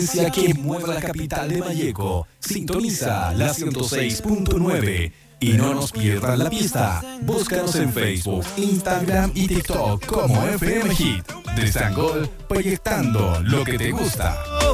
Que mueva la capital de Malleco. Sintoniza la 106.9 y no nos pierdan la pista. Búscanos en Facebook, Instagram y TikTok como FM Hit. De Sangol, proyectando lo que te gusta.